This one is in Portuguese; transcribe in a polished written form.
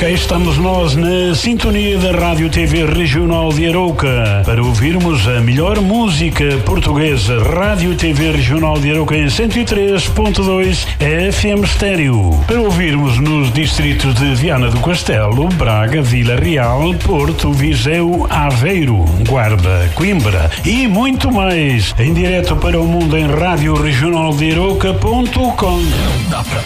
cá estamos nós na sintonia da Rádio TV Regional de Arouca para ouvirmos a melhor música portuguesa. Rádio TV Regional de Arouca em 103.2 FM Estéreo. Para ouvirmos nos distritos de Viana do Castelo, Braga, Vila Real, Porto, Viseu, Aveiro, Guarda, Coimbra e muito mais. Em direto para o mundo em radioregionaldearouca.com. Não dá pra